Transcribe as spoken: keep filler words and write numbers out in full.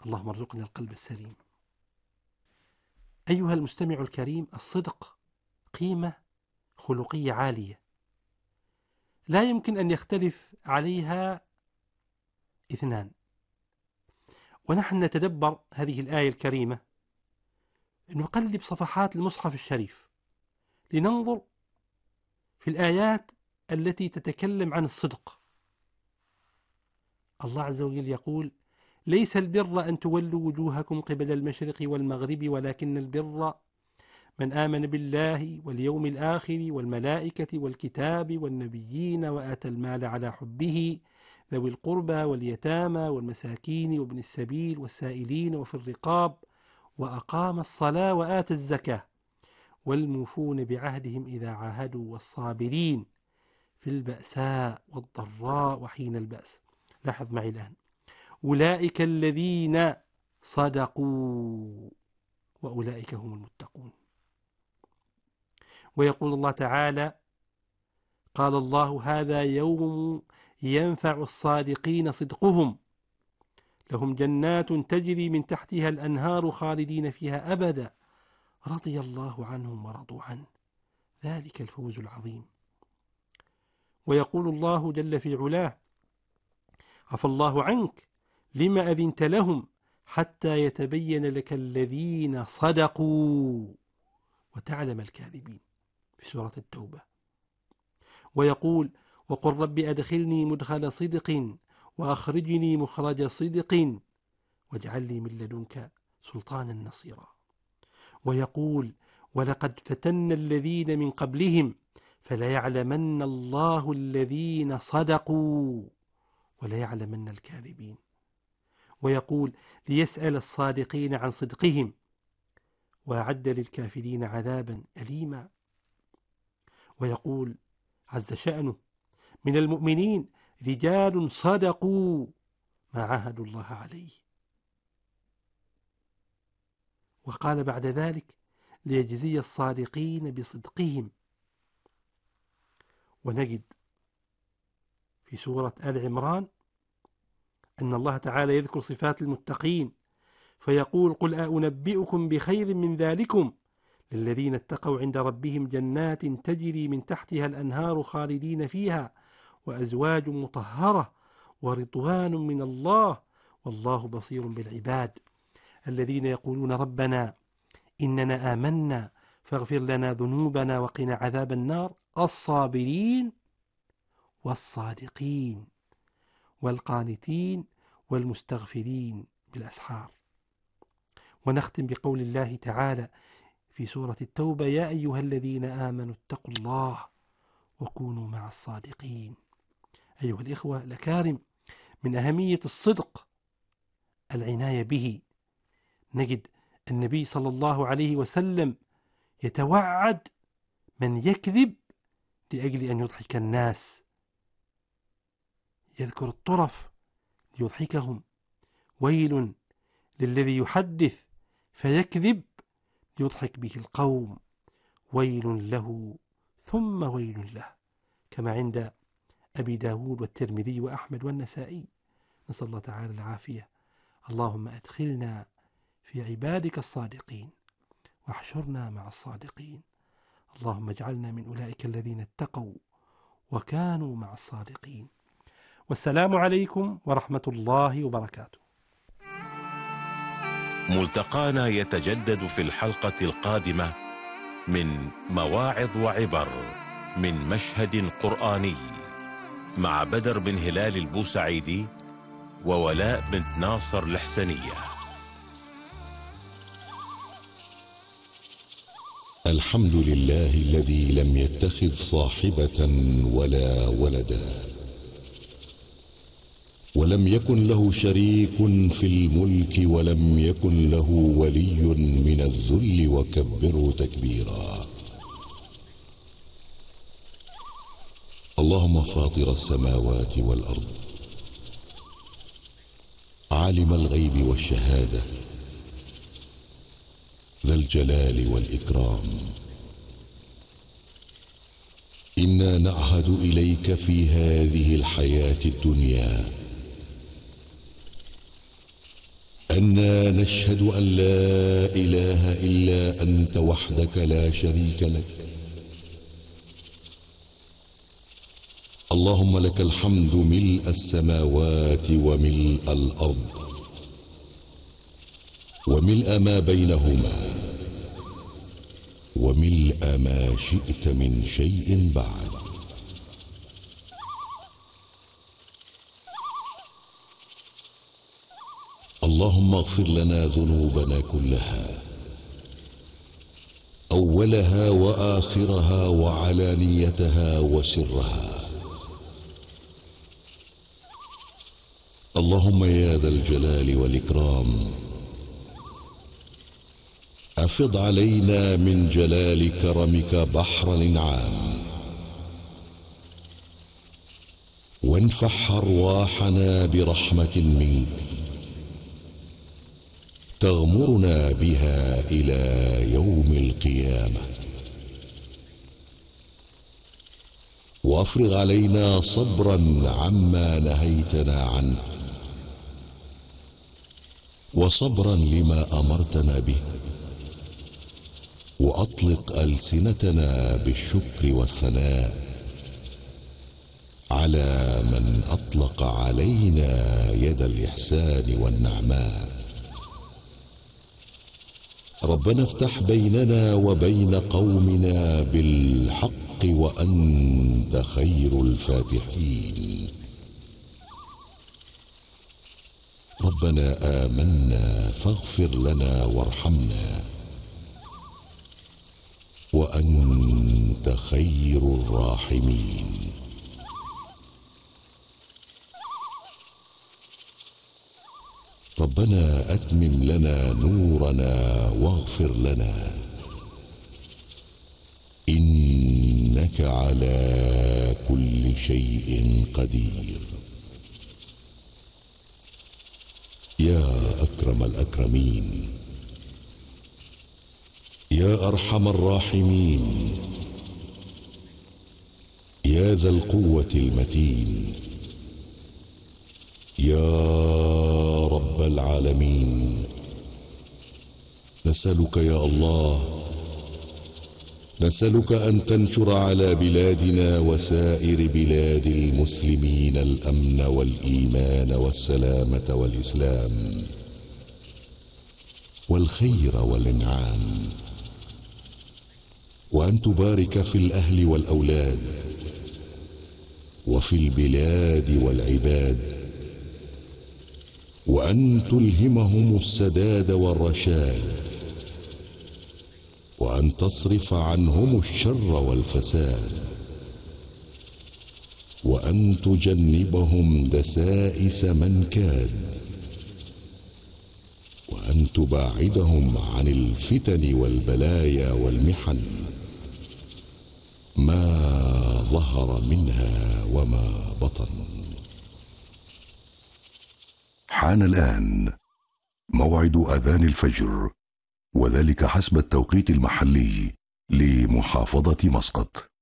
اللهم ارزقنا القلب السليم. أيها المستمع الكريم، الصدق قيمة خلقية عالية لا يمكن أن يختلف عليها اثنان. ونحن نتدبر هذه الآية الكريمة، نقلب صفحات المصحف الشريف لننظر في الآيات التي تتكلم عن الصدق. الله عز وجل يقول: ليس البر أن تولوا وجوهكم قبل المشرق والمغرب ولكن البر من آمن بالله واليوم الآخر والملائكة والكتاب والنبيين وآتى المال على حبه ذوي القربى واليتامى والمساكين وابن السبيل والسائلين وفي الرقاب وأقام الصلاة وآتى الزكاة والموفون بعهدهم إذا عاهدوا والصابرين في البأساء والضراء وحين البأس. لاحظ معي الآن: أولئك الذين صدقوا وأولئك هم المتقون. ويقول الله تعالى: قال الله: هذا يوم ينفع الصادقين صدقهم لهم جنات تجري من تحتها الأنهار خالدين فيها أبدا رضي الله عنهم ورضوا عنه ذلك الفوز العظيم. ويقول الله جل في علاه: عفى الله عنك لما أذنت لهم حتى يتبين لك الذين صدقوا وتعلم الكاذبين في سورة التوبة. ويقول: وقل رب أدخلني مدخل صدق وأخرجني مخرج صدق واجعل لي من لدنك سلطانا نصيرا. ويقول: ولقد فتنا الذين من قبلهم فليعلمن الله الذين صدقوا وليعلمن الكاذبين. ويقول: ليسأل الصادقين عن صدقهم وأعد للكافرين عذابا أليما. ويقول عز شأنه: من المؤمنين رجال صدقوا ما عاهدوا الله عليه. وقال بعد ذلك: ليجزي الصادقين بصدقهم. ونجد في سورة آل عمران أن الله تعالى يذكر صفات المتقين فيقول: قل أنبئكم بخير من ذلكم للذين اتقوا عند ربهم جنات تجري من تحتها الأنهار خالدين فيها وأزواج مطهرة ورضوان من الله والله بصير بالعباد الذين يقولون ربنا إننا آمنا فاغفر لنا ذنوبنا وقنا عذاب النار الصابرين والصادقين والقانتين والمستغفرين بالأسحار. ونختم بقول الله تعالى في سورة التوبة: يا أيها الذين آمنوا اتقوا الله وكونوا مع الصادقين. أيها الإخوة الأكارم، من أهمية الصدق العناية به. نجد النبي صلى الله عليه وسلم يتوعد من يكذب لأجل أن يضحك الناس، يذكر الطرف ليضحكهم: ويل للذي يحدث فيكذب ليضحك به القوم، ويل له ثم ويل له، كما عند أبي داود والترمذي وأحمد والنسائي. نسأل الله تعالى العافية. اللهم أدخلنا في عبادك الصادقين واحشرنا مع الصادقين. اللهم اجعلنا من أولئك الذين اتقوا وكانوا مع الصادقين. والسلام عليكم ورحمة الله وبركاته. ملتقانا يتجدد في الحلقة القادمة من مواعظ وعبر من مشهد قرآني مع بدر بن هلال البوسعيدي وولاء بنت ناصر الحسنية. الحمد لله الذي لم يتخذ صاحبة ولا ولدا ولم يكن له شريك في الملك ولم يكن له ولي من الذل وكبره تكبيرا. اللهم فاطر السماوات والأرض عالم الغيب والشهادة ذا الجلال والإكرام، إنا نعهد إليك في هذه الحياة الدنيا أنا نشهد أن لا إله إلا أنت وحدك لا شريك لك. اللهم لك الحمد ملء السماوات وملء الأرض وملء ما بينهما وملء ما شئت من شيء بعد. اللهم اغفر لنا ذنوبنا كلها، أولها وآخرها وعلانيتها وسرها. اللهم يا ذا الجلال والإكرام، أفض علينا من جلال كرمك بحر الإنعام، وانفح أرواحنا برحمة منك تغمرنا بها إلى يوم القيامة. وافرغ علينا صبرا عما نهيتنا عنه، وصبرا لما أمرتنا به، وأطلق ألسنتنا بالشكر والثناء على من أطلق علينا يد الإحسان والنعماء. ربنا افتح بيننا وبين قومنا بالحق وأنت خير الفاتحين. ربنا آمنا فاغفر لنا وارحمنا وأنت خير الراحمين. ربنا أتمم لنا نورنا واغفر لنا، إنك على كل شيء قدير. يا أكرم الأكرمين، يا أرحم الراحمين، يا ذا القوة المتين، يا رب العالمين، نسألك يا الله، نسألك أن تنشر على بلادنا وسائر بلاد المسلمين الأمن والإيمان والسلامة والإسلام والخير والإنعام، وأن تبارك في الأهل والأولاد وفي البلاد والعباد، وأن تلهمهم السداد والرشاد، وأن تصرف عنهم الشر والفساد، وأن تجنبهم دسائس من كاد، وأن تباعدهم عن الفتن والبلايا والمحن ما ظهر منها وما بطن. حان الآن موعد أذان الفجر، وذلك حسب التوقيت المحلي لمحافظة مسقط.